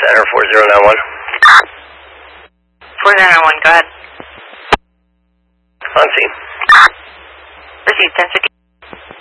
Center 4091. 4091, go ahead. On scene. Received 1060.